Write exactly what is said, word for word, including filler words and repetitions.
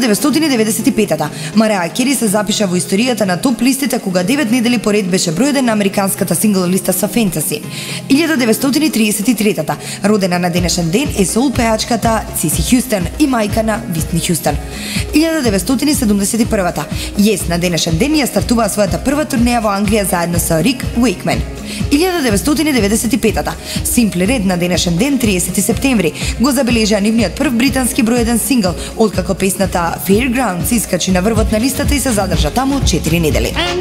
деветстотини деветдесет и петата Мараја Кери се запиша во историјата на топ листите кога девет недели поред беше број еден на американската сингл листа со Fantasy. илјада деветстотини триесет и третата родена на денешен ден е соул пејачката Циси Хјустон и мајка на Витни Хјустон. илјада деветстотини седумдесет и првата Yes на денешен ден ја стартува својата прва турнеја во Англија заедно со Рик Уейкмен. илјада деветстотини деветдесет и петата Simply Red на денешен ден триесети септември го забележа нивниот прв британски број еден сингл, откако песната Fairgrounds искачи на врвот на листата и се задржа таму четири недели.